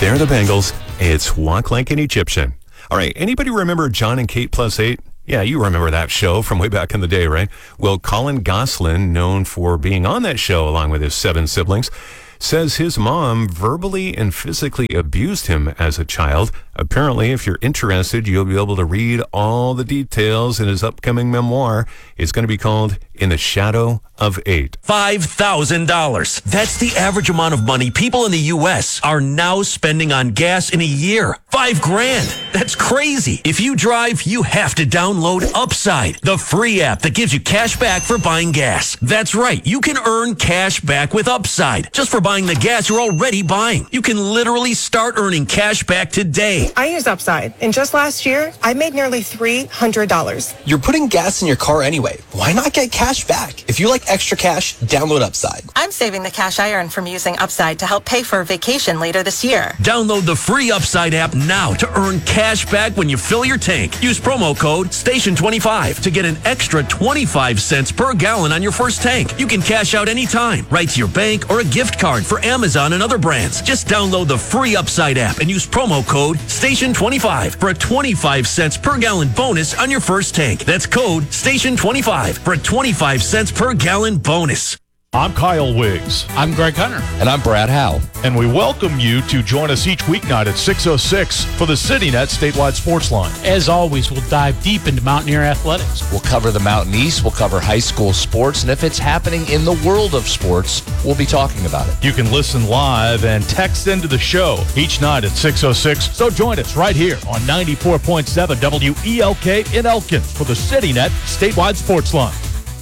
They're the Bengals. It's Walk Like an Egyptian. All right, anybody remember John and Kate Plus 8? Yeah, you remember that show from way back in the day, right? Well, Colin Gosselin, known for being on that show along with his 7 siblings, says his mom verbally and physically abused him as a child. Apparently, if you're interested, you'll be able to read all the details in his upcoming memoir. It's going to be called In the Shadow of 8. $5,000. That's the average amount of money people in the U.S. are now spending on gas in a year. $5,000. That's crazy. If you drive, you have to download Upside, the free app that gives you cash back for buying gas. That's right. You can earn cash back with Upside just for buying the gas you're already buying. You can literally start earning cash back today. I use Upside, and just last year, I made nearly $300. You're putting gas in your car anyway. Why not get cash back? If you like extra cash, download Upside. I'm saving the cash I earn from using Upside to help pay for a vacation later this year. Download the free Upside app now to earn cash back when you fill your tank. Use promo code STATION25 to get an extra 25 cents per gallon on your first tank. You can cash out anytime, right to your bank or a gift card for Amazon and other brands. Just download the free Upside app and use promo code STATION25 for a 25 cents per gallon bonus on your first tank. That's code STATION25 for a 25 cents per gallon bonus. I'm Kyle Wiggs. I'm Greg Hunter. And I'm Brad Howe. And we welcome you to join us each weeknight at 6:06 for the CityNet Statewide Sports Line. As always, we'll dive deep into Mountaineer athletics. We'll cover the Mountain East. We'll cover high school sports. And if it's happening in the world of sports, we'll be talking about it. You can listen live and text into the show each night at 6:06. So join us right here on 94.7 WELK in Elkins for the CityNet Statewide Sports Line.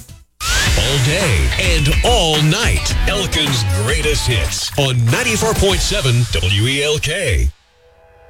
All day and all night. Elkin's greatest hits on 94.7 WELK.